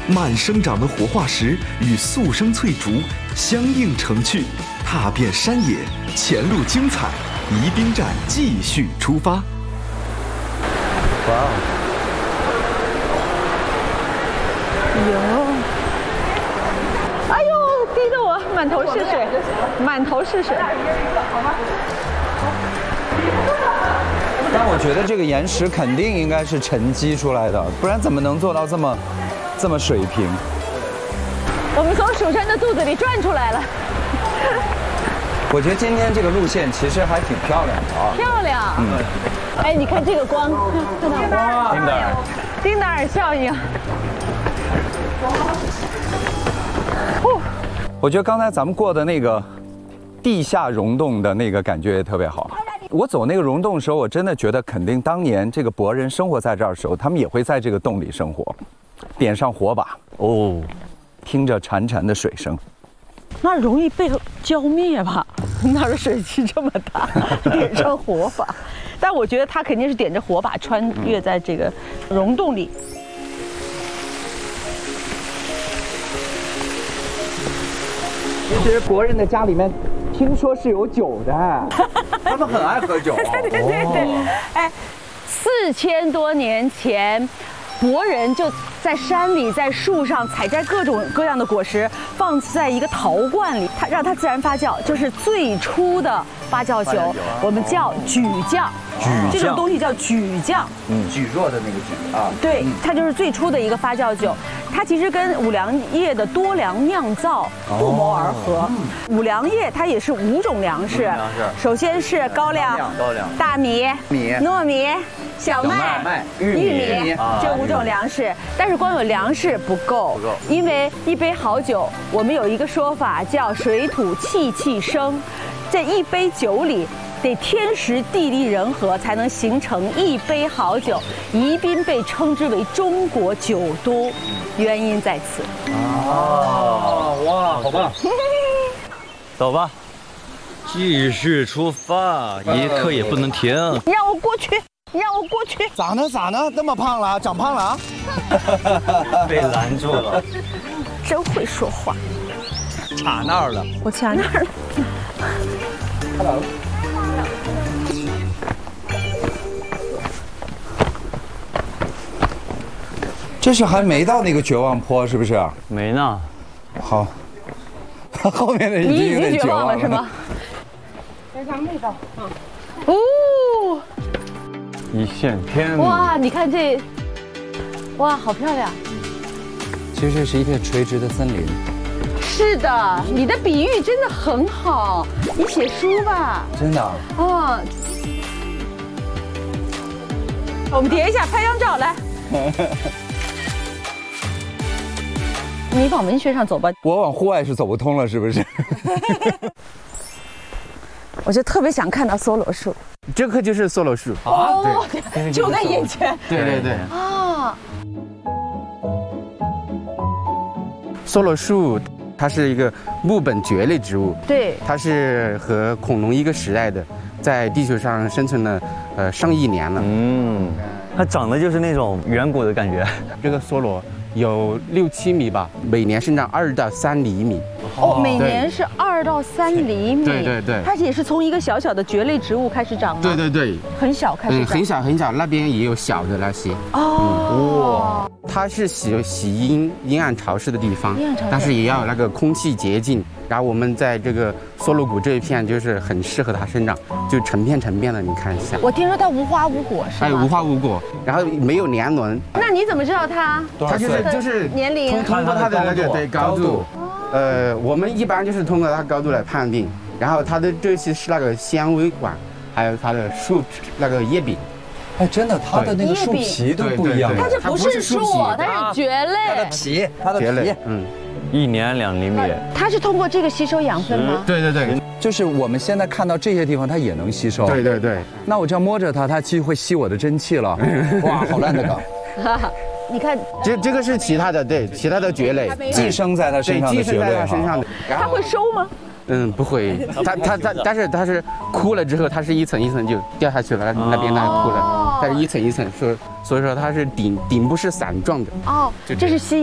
慢生长的活化石与速生翠竹相映成趣，踏遍山野，前路精彩。宜宾站继续出发。 哇！ 哟，哎呦，滴得我满头是水，满头是水。 但我觉得这个岩石肯定应该是沉积出来的，不然怎么能做到这么水平？ 我们从蜀山的肚子里转出来了。 我觉得今天这个路线其实还挺漂亮的啊。 漂亮。哎，你看这个光，看到吗？丁达尔效应。 我觉得刚才咱们过的那个地下溶洞的那个感觉也特别好。我走那个溶洞的时候，我真的觉得肯定当年这个博人生活在这儿的时候，他们也会在这个洞里生活，点上火把哦，听着潺潺的水声。 那容易被浇灭吧？那儿水汽这么大，点上火把。但我觉得他肯定是点着火把穿越在这个溶洞里。 其实博人的家里面听说是有酒的，他们很爱喝酒。 对，哎，4000多年前，博人就在山里，在树上采摘各种各样的果实，放在一个陶罐里，让它自然发酵，就是最初的发酵酒，我们叫举酱。这种东西叫举酱， 举弱的那个举啊。 对，它就是最初的一个发酵酒。它其实跟五粮液的多粮酿造不谋而合。五粮液它也是5种粮食，首先是高粱、大米、糯米、小麦、玉米这5种粮食。但是光有粮食不够，因为一杯好酒，我们有一个说法叫水土气气生，这一杯酒里得天时地利人和才能形成一杯好酒。宜宾被称之为中国酒都，原因在此。 哦，哇，好棒！走吧，继续出发，一刻也不能停。 你让我过去，你让我过去。 咋呢？那么胖了，长胖了啊？ 被拦住了。 真会说话。 卡那儿了。 我卡那儿了。 Hello。这是还没到那个绝望坡，是不是？ 没呢。 好，后面的已经有点绝望了， 是吗？非常味道。哦， 一线天。 哇，你看这，哇，好漂亮。 其实这是一片垂直的森林。 是的，你的比喻真的很好。你写书吧。 真的。 哦。我们叠一下，拍张照来。你往文学上走吧， 我往户外是走不通了，是不是？ 我就特别想看到梭罗树。 这棵就是梭罗树啊，对，就在眼前。 对啊， 梭罗树它是一个木本蕨类植物， 对， 它是和恐龙一个时代的，在地球上生存了上亿年了。 它长得就是那种远古的感觉。 这个梭罗有6、7米吧，每年生长2到3厘米。 哦，每年是2到3厘米。 对。 它也是从一个小小的蕨类植物开始长吗？ 对。 很小开始长。 很小，那边也有小的那些。 哦。 哇，它是喜阴暗潮湿的地方，但是也要有那个空气洁净。然后我们在这个梭罗谷这一片就是很适合它生长，就成片的，你看一下。 我听说它无花无果是吗？ 无花无果，然后没有年轮。 那你怎么知道它？ 它就是年龄， 通过它的那个高度。我们一般就是通过它高度来判定，然后它的这些是那个纤维管，还有它的树那个叶柄。 哎，真的，它的那个树皮都不一样。 它这不是树，它是蕨类。 它的皮， 1年2厘米。 它是通过这个吸收养分吗？ 对。 就是我们现在看到这些地方，它也能吸收。 对。 那我这样摸着它就会吸我的真气了。哇，好烂的梗。 你看， 这个是其他的，对，其他的蕨类寄生在它身上的蕨类， 寄生在它身上的。 它会收吗？ 不会，但是它是枯了之后，它是一层一层就掉下去了，那边那枯了，它是一层一层，所以说它是顶部是伞状的。 哦，这是吸